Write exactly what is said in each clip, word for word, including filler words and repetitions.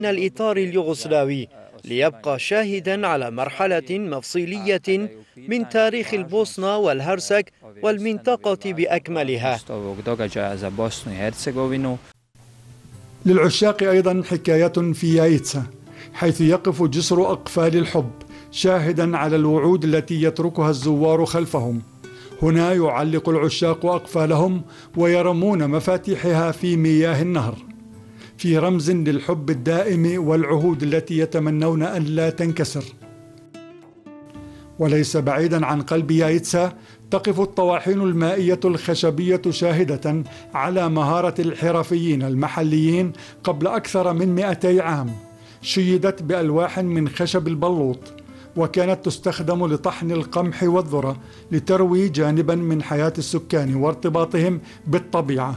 الإطار اليوغوسلاوي ليبقى شاهدا على مرحلة مفصلية من تاريخ البوسنة والهرسك والمنطقة بأكملها. للعشاق أيضا حكاية في يايتسا، حيث يقف جسر أقفال الحب شاهدا على الوعود التي يتركها الزوار خلفهم. هنا يعلق العشاق أقفالهم ويرمون مفاتيحها في مياه النهر، في رمز للحب الدائم والعهود التي يتمنون أن لا تنكسر. وليس بعيدا عن قلب يايتسا تقف الطواحين المائية الخشبية شاهدة على مهارة الحرفيين المحليين قبل أكثر من مئتي عام. شيدت بألواح من خشب البلوط، وكانت تستخدم لطحن القمح والذرة لتروي جانبا من حياة السكان وارتباطهم بالطبيعة.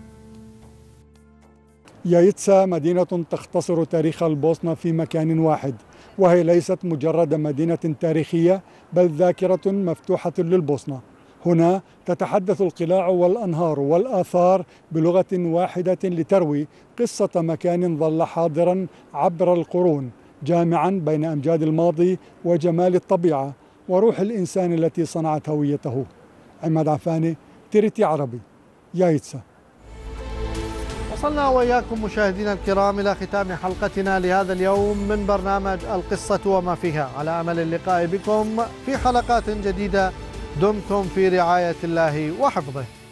يايتسا مدينة تختصر تاريخ البوسنة في مكان واحد، وهي ليست مجرد مدينة تاريخية بل ذاكرة مفتوحة للبوسنة. هنا تتحدث القلاع والأنهار والآثار بلغة واحدة لتروي قصة مكان ظل حاضرا عبر القرون، جامعا بين أمجاد الماضي وجمال الطبيعة وروح الإنسان التي صنعت هويته. عماد عفاني، تيرتي عربي، يايتسا. وصلنا وإياكم مشاهدينا الكرام إلى ختام حلقتنا لهذا اليوم من برنامج القصة وما فيها، على أمل اللقاء بكم في حلقات جديدة. دمتم في رعاية الله وحفظه.